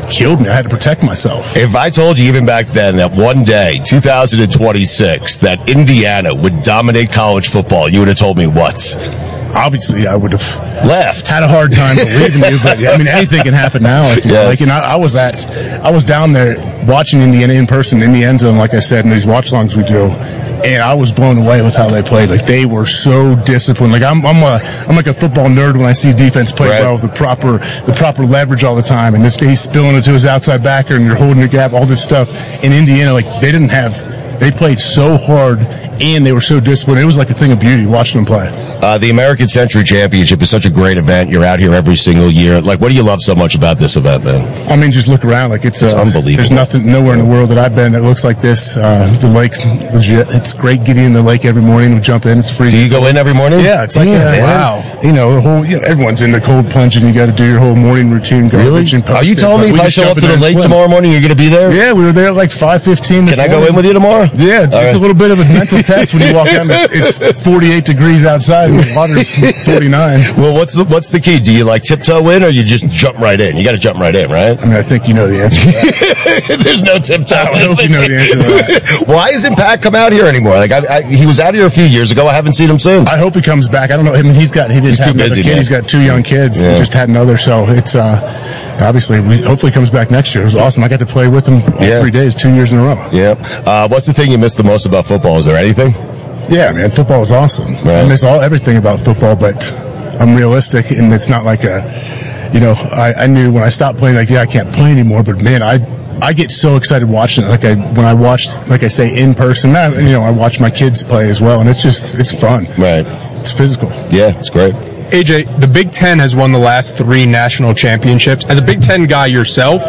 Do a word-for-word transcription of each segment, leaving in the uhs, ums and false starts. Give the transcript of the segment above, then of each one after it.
killed me. I had to protect myself. If I told you even back then that one day, two thousand twenty-six, that Indiana would dominate college football, you would have told me what? Obviously, I would have left. Had a hard time believing you, but I mean, anything can happen now. If you yes. like, and I, I was at, I was down there watching Indiana in person in the end zone, like I said, in these watch-alongs we do. And I was blown away with how they played. Like, they were so disciplined. Like, I'm, I'm a, I'm like a football nerd when I see defense play right. well with the proper, the proper leverage all the time. And this guy, he's spilling it to his outside backer, and you're holding your gap, all this stuff. In Indiana, like, they didn't have, they played so hard, and they were so disciplined. It was like a thing of beauty watching them play. Uh, the American Century Championship is such a great event. You're out here every single year. Like, what do you love so much about this event, man? I mean, just look around. Like, it's, it's uh, unbelievable. There's nothing, nowhere in the world that I've been that looks like this. Uh, the lake's legit. It's great getting in the lake every morning. We jump in. It's freezing. Do you go in every morning? Yeah, it's like, yeah, uh, wow. You know, the whole, you know, everyone's in the cold plunge, and you got to do your whole morning routine. Really? Are you telling me if I show up to the lake tomorrow morning, you're going to be there? Yeah, we were there at like five fifteen. Can I go in with you tomorrow? Yeah, it's right. a little bit of a mental test when you walk out. It's, it's forty-eight degrees outside, and the water's forty-nine. Well, what's the what's the key? Do you like tiptoe in, or you just jump right in? You got to jump right in, right? I mean, I think you know the answer to that. There's no tiptoe. I hope you know the answer to that. Why isn't Pat come out here anymore? Like, I, I, he was out here a few years ago. I haven't seen him since. I hope he comes back. I don't know. I mean, he's got he just he's had too another busy, kid. man. He's got two young kids. Yeah. He just had another, so it's uh obviously we hopefully he comes back next year. It was awesome. I got to play with him all yeah. three days, two years in a row. Yeah. Uh, what's the thing you miss the most about football? Is there anything? Yeah, man, football is awesome. Right. I miss all everything about football, but I'm realistic, and it's not like a, you know, I, I knew when I stopped playing, like, yeah, I can't play anymore, but man, I I get so excited watching it. Like, I when I watched, like I say, in person, I, you know, I watch my kids play as well, and it's just, it's fun. Right. It's physical. Yeah, it's great. A J, the Big Ten has won the last three national championships. As a Big Ten guy yourself,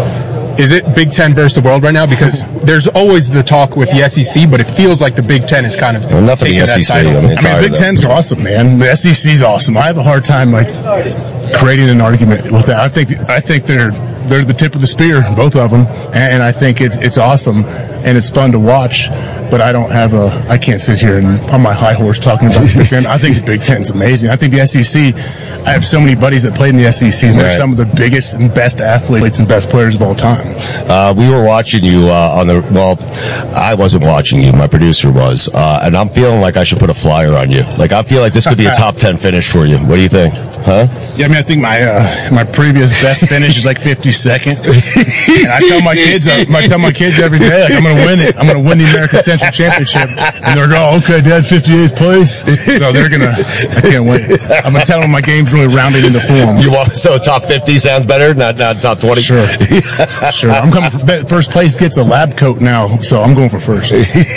is it Big Ten versus the world right now? Because there's always the talk with the S E C, but it feels like the Big Ten is kind of well, enough of the S E C. I mean, I mean Big Ten's awesome, man. The S E C's awesome. I have a hard time like creating an argument with that. I think I think they're they're the tip of the spear, both of them, and I think it's it's awesome and it's fun to watch. But I don't have a, I can't sit here and on my high horse talking about the Big Ten. I think the Big Ten's amazing. I think the S E C, I have so many buddies that played in the S E C, and they're right. some of the biggest and best athletes and best players of all time. Uh, we were watching you uh, on the, well, I wasn't watching you, my producer was, uh, and I'm feeling like I should put a flyer on you. Like, I feel like this could be a top ten finish for you. What do you think? Huh? Yeah, I mean, I think my uh, my previous best finish is like fifty-second. And I tell my kids, I, I tell my kids every day, like, I'm going to win it. I'm going to win the American Central Championship. And they're going, oh, okay, Dad, fifty-eighth place. So they're going to, I can't wait. I'm going to tell them my game's really rounded into form. You want, so top fifty sounds better, not, not top twenty? Sure. Sure. I'm coming for first place gets a lab coat now, so I'm going for first.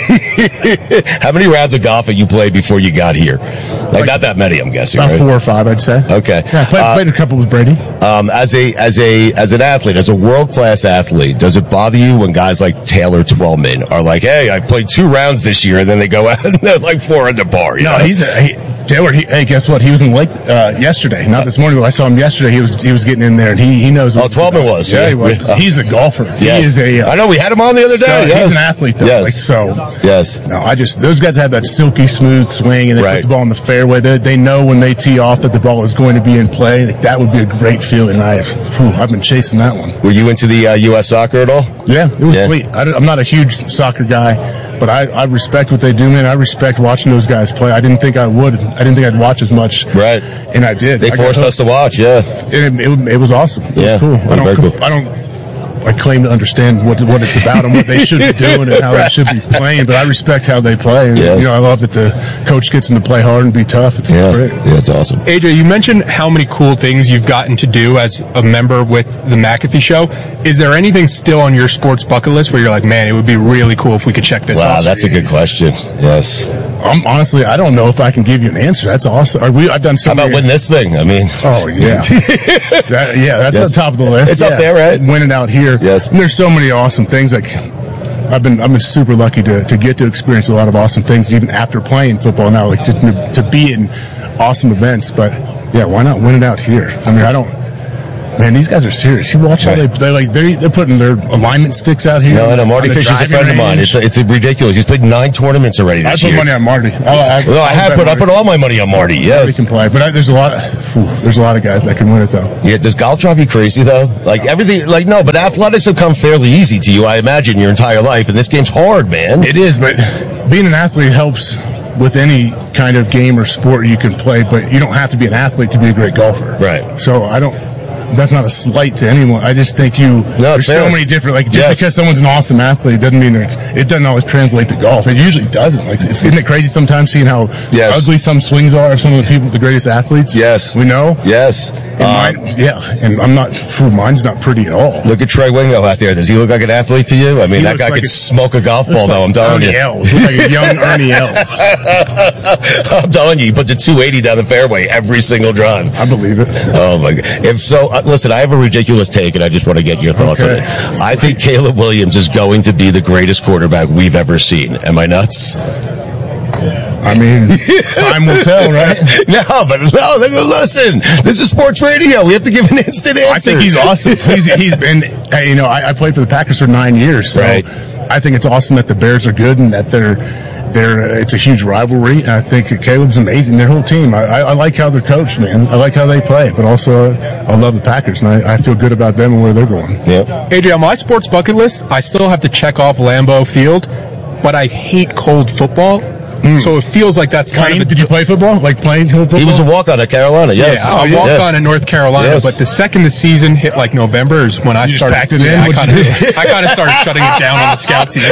How many rounds of golf have you played before you got here? Like, like not that many, I'm guessing. About right? four or five, I'd say. Okay. Yeah, I played, uh, played a couple with Brady. Um, as a as a as an athlete, as a world class athlete, does it bother you when guys like Taylor Twellman are like, "Hey, I played two rounds this year," and then they go out and they're like four under par? You no, know? he's a he, Taylor. He, hey, guess what? He was in the lake uh, yesterday, not this morning, but I saw him yesterday. He was he was getting in there, and he he knows. Oh, Twellman was. Yeah, yeah, he was. Yeah. He's a golfer. Yes. He is a. Uh, I know we had him on the other day. Yes. He's an athlete, though. Yes. Like, so. Yes. No, I just those guys have that silky smooth swing, and they right. put the ball in the fairway. They, they know when they tee off that the ball is going to be in play. Like, that would be a great feeling. I have, whew, I've been chasing that one. Were you into the uh, U S soccer at all? Yeah, it was yeah. sweet. I, I'm not a huge soccer guy, but I, I respect what they do, man. I respect watching those guys play. I didn't think I would. I didn't think I'd watch as much. Right. And I did. They I forced us to watch, yeah. And it, it, it was awesome. It yeah, was cool. I don't, very cool. I don't I claim to understand what what it's about and what they should be doing and how right. they should be playing, but I respect how they play. And, yes. you know, I love that the coach gets them to play hard and be tough. It's, yes. it's great. Yeah, it's awesome. A J, you mentioned how many cool things you've gotten to do as a member with the McAfee Show. Is there anything still on your sports bucket list where you're like, man, it would be really cool if we could check this wow, out? Wow, that's a good question. Yes. I'm, honestly, I don't know if I can give you an answer. That's awesome. Are we, I've done so How about many, win this thing? I mean. Oh, yeah. that, yeah, that's yes. on top of the list. It's yeah. up there, right? Winning out here. Yes. And there's so many awesome things. Like, I've been I've been super lucky to, to get to experience a lot of awesome things, even after playing football now, like to, to be in awesome events. But, yeah, why not win it out here? I mean, I don't. Man, these guys are serious. You watch how Right. they, they like they're, they're putting their alignment sticks out here. No, I know. Marty on the Fisher's a driving friend of mine. range. It's it's ridiculous. He's played nine tournaments already I this put year. money on Marty. Oh, I, Well, I I'll have bet put I Marty. put all my money on Marty. Marty Yes. can play, but I, there's a lot. Of, whew, there's a lot of guys that can win it though. Yeah. Does golf drive you crazy though? Like everything. Like no, but athletics have come fairly easy to you, I imagine, your entire life, and this game's hard, man. It is, but being an athlete helps with any kind of game or sport you can play. But you don't have to be an athlete to be a great golfer. Right. So I don't. That's not a slight to anyone. I just think you. No, there's fair. so many different. Like just Yes. because someone's an awesome athlete doesn't mean they're. It doesn't always translate to golf. It usually doesn't. Like it's, isn't it crazy sometimes seeing how Yes. ugly some swings are of some of the people, the greatest athletes? Yes. we know. Yes. And Um, mine, yeah, and I'm not. True, mine's not pretty at all. Look at Trey Wingo out there. Does he look like an athlete to you? I mean, He that looks guy like could a- smoke a golf ball, Looks though. like I'm telling Ernie you. Els. Looks like a young Ernie Els. I'm telling you, he puts a two eighty down the fairway every single drive. I believe it. Oh my God! If so, uh, listen. I have a ridiculous take, and I just want to get your thoughts Okay. on it. I think Caleb Williams is going to be the greatest quarterback we've ever seen. Am I nuts? I mean, time will tell, right? No, but no. Listen, this is sports radio. We have to give an instant answer. I think he's awesome. He's, he's been, uh, you know, I, I played for the Packers for nine years, so Right. I think it's awesome that the Bears are good and that they're, they're. It's a huge rivalry. And I think Caleb's amazing. Their whole team. I, I, I like how they're coached, man. I like how they play, but also uh, I love the Packers, and I, I feel good about them and where they're going. Yeah. A J, on my sports bucket list, I still have to check off Lambeau Field, but I hate cold football. So it feels like that's kind Playing, of a did you play football? Like playing football? He was a walk-on at Carolina. Yes. Yeah, I yeah. walked Yes. on in North Carolina, Yes. but the second the season hit like November is when I You just started. packed it yeah, in? I What'd kind you of, do? I kind of started shutting it down on the scout team.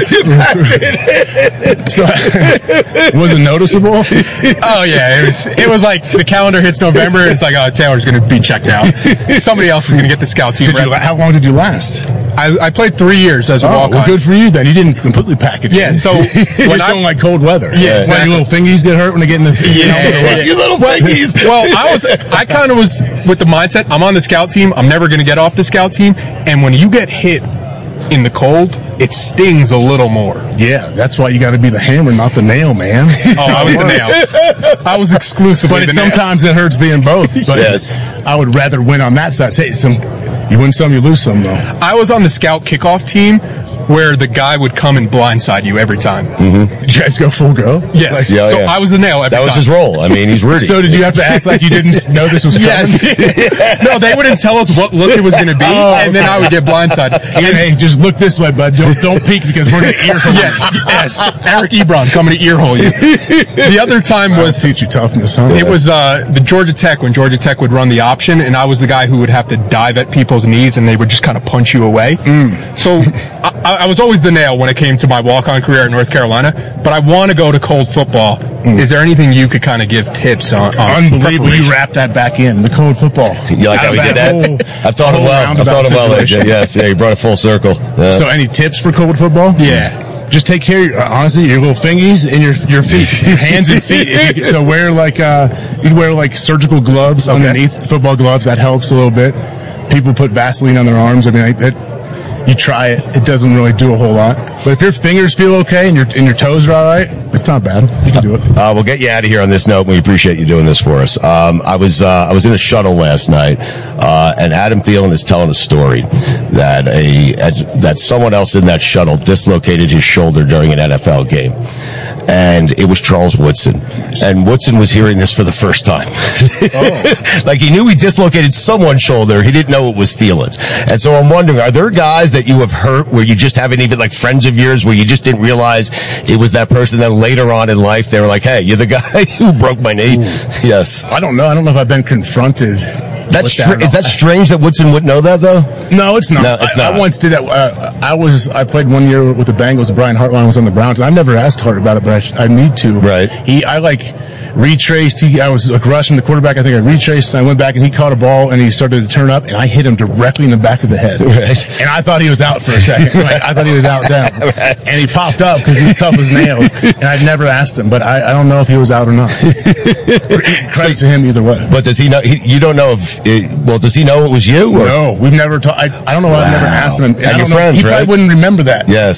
So, was it noticeable? Oh yeah, it was. It was like the calendar hits November. It's like, oh, Taylor's going to be checked out. Somebody else is going to get the scout team. Did you, rep. how long did you last? I, I played three years as a Oh, walk-on. well, good for you then. You didn't completely pack it. Yeah, in. so you when just I- don't like cold weather. Yeah, When exactly. your little fingies get hurt when they get in the Yeah, yeah, yeah. You little piggies. Well, I was, I kind of was with the mindset, I'm on the scout team, I'm never going to get off the scout team, and when you get hit in the cold, it stings a little more. Yeah, that's why you got to be the hammer, not the nail, man. Oh, I was the nail. I was exclusively But the it, nail. sometimes it hurts being both. But Yes. I would rather win on that side. Say some, you win some, you lose some, though. I was on the scout kickoff team where the guy would come and blindside you every time. Did you guys go full go? Yes. Yeah, so yeah. I was the nail every That was time. his role. I mean, he's Rudy. So did you have to act like you didn't know this was coming? Yes. No, they wouldn't tell us what look it was going to be, Oh, and then okay. I would get blindsided. And, hey, just look this way, bud. Don't don't peek because we're gonna ear hole you. Yes, yes. Eric Ebron coming to earhole you. The other time I'll was teach you toughness, huh? it was uh, the Georgia Tech when Georgia Tech would run the option, and I was the guy who would have to dive at people's knees, and they would just kind of punch you away. Mm. So I, I was always the nail when it came to my walk-on career at North Carolina. But I want to go to cold football. Mm. Is there anything you could kind of give tips on? on Unbelievable. preparation? You wrapped that back in the cold football. You like Out how of he did that? whole- I've taught him whole well. I've roundabout taught him well, A J. situation. Yes, yeah, he brought it full circle. Yeah. So, any tips for cold football? Yeah. Just take care of your, uh, honestly, your little fingies and your your feet, your hands and feet. If you, so wear like uh, you'd wear like surgical gloves underneath football gloves. That helps a little bit. People put Vaseline on their arms. I mean, it, it, you try it, it doesn't really do a whole lot. But if your fingers feel okay and your and your toes are all right, it's not bad. You can do it. Uh, we'll get you out of here on this note. We appreciate you doing this for us. Um, I was uh, I was in a shuttle last night, uh, and Adam Thielen is telling a story that a as, that someone else in that shuttle dislocated his shoulder during an N F L game, and it was Charles Woodson. And Woodson was hearing this for the first time. Oh. Like he knew he dislocated someone's shoulder, he didn't know it was Thielen's. And so I'm wondering, are there guys that you have hurt where you just haven't even, like friends of yours, where you just didn't realize it was that person? Then later on in life, they were like, "Hey, you're the guy who broke my knee." Ooh. Yes, I don't know. I don't know if I've been confronted. that's with str- that is that strange that Woodson wouldn't know that though? No, it's not. No, it's I, not. I once did that. Uh, I was I played one year with the Bengals. Brian Hartline was on the Browns. I've never asked Hart about it, but I, sh- I need to. Right. He, I like retraced. He, I was like rushing the quarterback. I think I retraced, and I went back, and he caught a ball, and he started to turn up, and I hit him directly in the back of the head. Right. And I thought he was out for a second. Like, I thought he was out down. Right. And he popped up because he's tough as nails. And I'd never asked him, but I, I don't know if he was out or not. Credit So- to him either way. But does he know? He, you don't know if. It, well, does he know it was you? Or? No, we've never talked. I, I don't know why I've never Wow. asked him. And I your don't know. friends, He right? probably wouldn't remember that. Yes.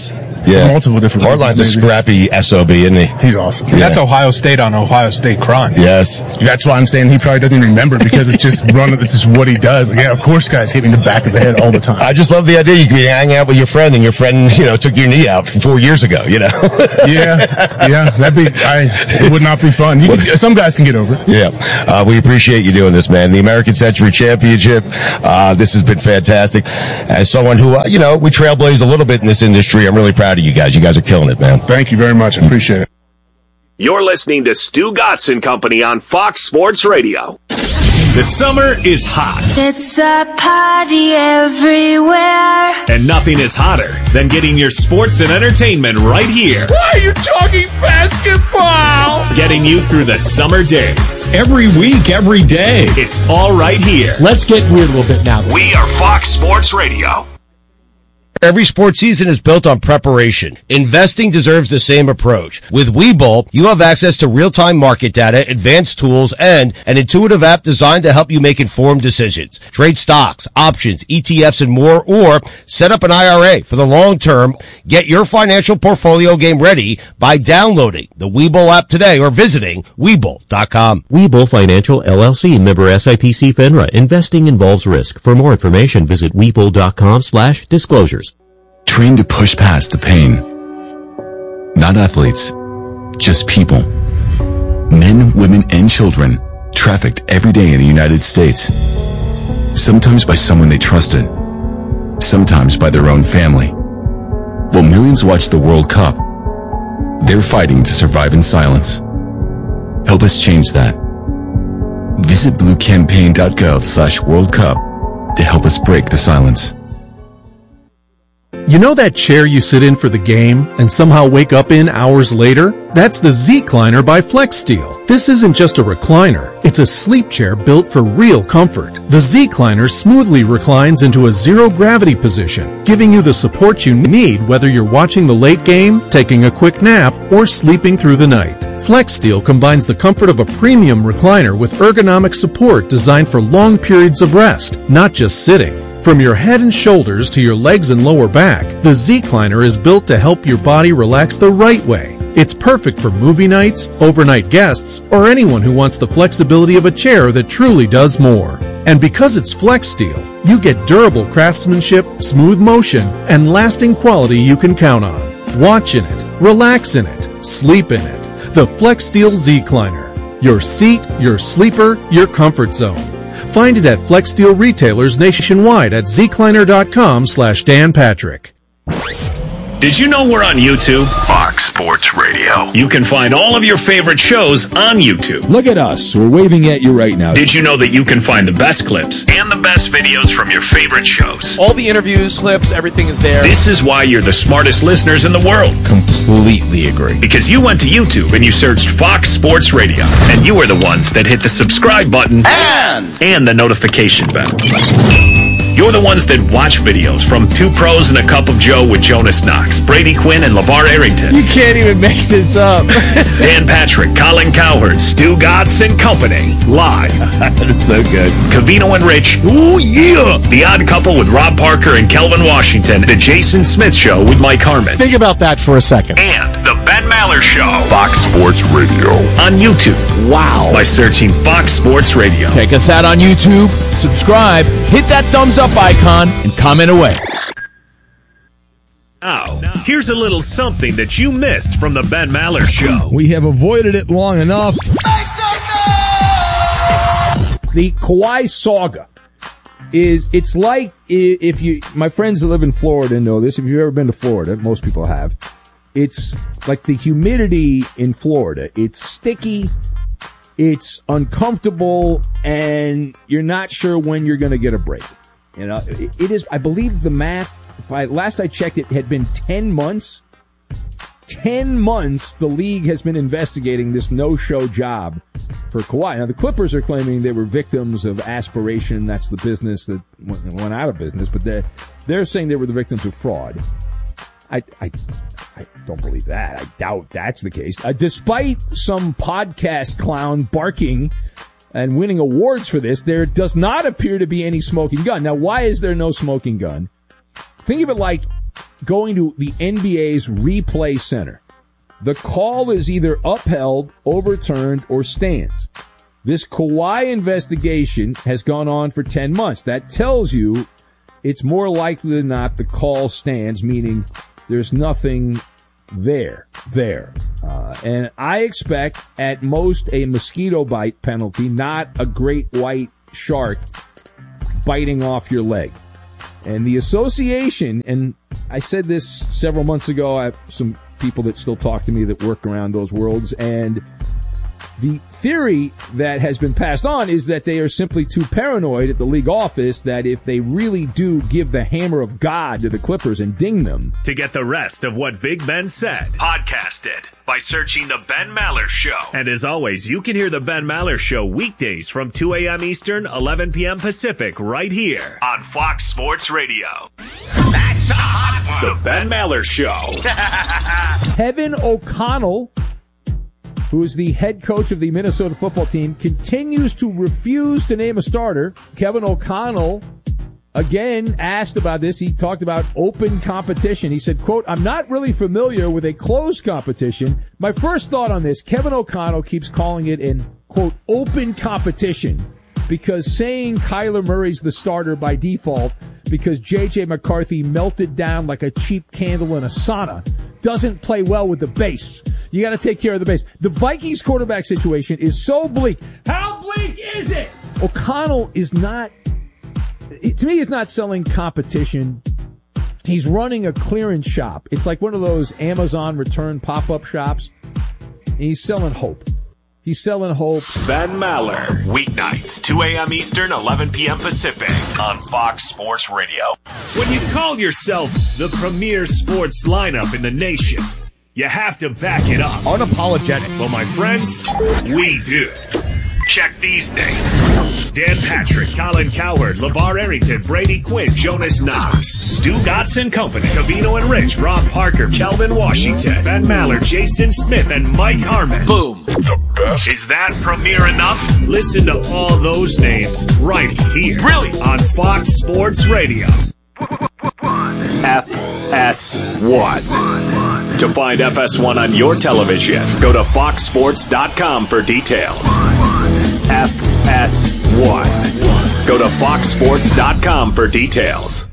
Yeah. Multiple different Hardline's a scrappy S O B, isn't he? He's awesome. Yeah. That's Ohio State on Ohio State crime. Yes. That's why I'm saying he probably doesn't even remember because it's just run. It's just what he does. Like, yeah, of course, guys hit me in the back of the head all the time. I just love the idea you could be hanging out with your friend and your friend, you know, took your knee out four years ago, you know? yeah. Yeah. That'd be, I, it would not be fun. You could, some guys can get over it. Yeah. Uh, we appreciate you doing this, man. The American Century Championship. Uh, this has been fantastic. As someone who, uh, you know, we trailblaze a little bit in this industry, I'm really proud of you guys. You guys are killing it, man. Thank you very much. I appreciate it. You're listening to Stu Gotts and Company on Fox Sports Radio. The summer is hot. It's a party everywhere. And nothing is hotter than getting your sports and entertainment right here. Why are you talking basketball? Getting you through the summer days. Every week, every day. It's all right here. Let's get weird a little bit now. We are Fox Sports Radio. Every sports season is built on preparation. Investing deserves the same approach. With Webull, you have access to real-time market data, advanced tools, and an intuitive app designed to help you make informed decisions. Trade stocks, options, E T Fs, and more, or set up an I R A for the long term. Get your financial portfolio game ready by downloading the Webull app today or visiting Webull dot com. Webull Financial, L L C, member S I P C FINRA. Investing involves risk. For more information, visit Webull dot com slash disclosures. Trained to push past the pain. Not athletes, just people. Men, women, and children trafficked every day in the United States. Sometimes by someone they trusted. Sometimes by their own family. While millions watch the World Cup, they're fighting to survive in silence. Help us change that. Visit blue campaign dot gov slash World Cup to help us break the silence. You know that chair you sit in for the game and somehow wake up in hours later? That's the Z-Cliner by FlexSteel. This isn't just a recliner. It's a sleep chair built for real comfort. The Z-Cliner smoothly reclines into a zero-gravity position, giving you the support you need whether you're watching the late game, taking a quick nap, or sleeping through the night. FlexSteel combines the comfort of a premium recliner with ergonomic support designed for long periods of rest, not just sitting. From your head and shoulders to your legs and lower back, the Z-Cliner is built to help your body relax the right way. It's perfect for movie nights, overnight guests, or anyone who wants the flexibility of a chair that truly does more. And because it's FlexSteel, you get durable craftsmanship, smooth motion, and lasting quality you can count on. Watch in it, relax in it, sleep in it. The FlexSteel Z-Cliner. Your seat, your sleeper, your comfort zone. Find it at FlexSteel retailers nationwide at zcliner.com slash Dan Patrick. Did you know we're on YouTube? Fox Sports Radio. You can find all of your favorite shows on YouTube. Look at us. We're waving at you right now. Did you know that you can find the best clips and the best videos from your favorite shows? All the interviews, clips, everything is there. This is why you're the smartest listeners in the world. Completely agree. Because you went to YouTube and you searched Fox Sports Radio, and you were the ones that hit the subscribe button And and the notification bell. You're the ones that watch videos from Two Pros and a Cup of Joe with Jonas Knox, Brady Quinn, and LeVar Arrington. You can't even make this up. Dan Patrick, Colin Cowherd, Stu Gotts and Company. Live. That is so good. Cavino and Rich. Ooh, yeah. The Odd Couple with Rob Parker and Kelvin Washington. The Jason Smith Show with Mike Harmon. Think about that for a second. And The Ben Maller Show. Fox Sports Radio. On YouTube. Wow. By searching Fox Sports Radio. Check us out on YouTube. Subscribe. Hit that thumbs up icon and comment away. Now, here's a little something that you missed from the Ben Maller Show. We have avoided it long enough. The Kawhi saga is, it's like if you, my friends that live in Florida know this, if you've ever been to Florida, most people have, it's like the humidity in Florida. It's sticky, it's uncomfortable, and you're not sure when you're going to get a break. You know, it, it is, I believe the math, if I, last I checked, it had been ten months. ten months the league has been investigating this no-show job for Kawhi. Now, the Clippers are claiming they were victims of aspiration. That's the business that went, went out of business. But they're, they're saying they were the victims of fraud. I, I, I don't believe that. I doubt that's the case. Uh, despite some podcast clown barking and winning awards for this, there does not appear to be any smoking gun. Now, why is there no smoking gun? Think of it like going to the N B A's replay center. The call is either upheld, overturned, or stands. This Kawhi investigation has gone on for ten months. That tells you it's more likely than not the call stands, meaning there's nothing there, there. Uh, and I expect at most a mosquito bite penalty, not a great white shark biting off your leg. And the association, and I said this several months ago, I have some people that still talk to me that work around those worlds, and the theory that has been passed on is that they are simply too paranoid at the league office that if they really do give the hammer of God to the Clippers and ding them. To get the rest of what Big Ben said, podcast it by searching The Ben Maller Show. And as always, you can hear The Ben Maller Show weekdays from two a.m. Eastern, eleven p.m. Pacific, right here on Fox Sports Radio. That's a hot one. The Ben Maller Show. Kevin O'Connell, who is the head coach of the Minnesota football team, continues to refuse to name a starter. Kevin O'Connell, again, asked about this. He talked about open competition. He said, quote, I'm not really familiar with a closed competition. My first thought on this, Kevin O'Connell keeps calling it an, quote, open competition because saying Kyler Murray's the starter by default because J J. McCarthy melted down like a cheap candle in a sauna doesn't play well with the base. You got to take care of the base. The Vikings quarterback situation is so bleak. How bleak is it? O'Connell is not, to me, he's not selling competition. He's running a clearance shop. It's like one of those Amazon return pop-up shops. And he's selling hope. He's selling hope. Ben Maller, weeknights, two a.m. Eastern, eleven p.m. Pacific, on Fox Sports Radio. When you call yourself the premier sports lineup in the nation, you have to back it up. Unapologetic. Well, my friends, we do. Check these names. Dan Patrick, Colin Cowherd, LeVar Arrington, Brady Quinn, Jonas Knox, Stu Gotts and Company, Covino and Rich, Rob Parker, Kelvin Washington, Ben Maller, Jason Smith, and Mike Harmon. Boom. The best. Is that premier enough? Listen to all those names right here. Really? On Fox Sports Radio. F S one. To find F S one on your television, go to fox sports dot com for details. F S one. Go to fox sports dot com for details.